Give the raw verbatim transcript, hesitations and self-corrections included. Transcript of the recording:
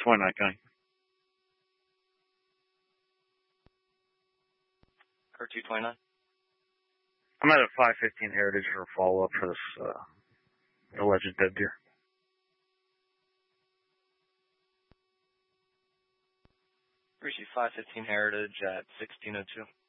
twenty-nine County. Car two twenty-nine. I'm at a five fifteen Heritage for a follow-up for this uh, alleged dead deer. Receive five fifteen Heritage at sixteen oh two.